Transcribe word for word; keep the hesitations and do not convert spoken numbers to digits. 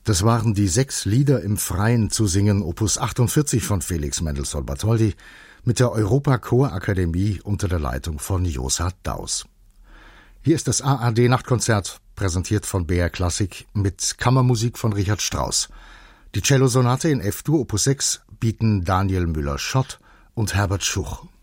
Das waren die sechs Lieder im Freien zu singen, Opus achtundvierzig von Felix Mendelssohn Bartholdy, mit der Europa-Chorakademie unter der Leitung von Josa Daus. Hier ist das A R D-Nachtkonzert, präsentiert von B R Klassik, mit Kammermusik von Richard Strauss. Die Cellosonate in F-Dur Opus sechs bieten Daniel Müller-Schott und Herbert Schuch.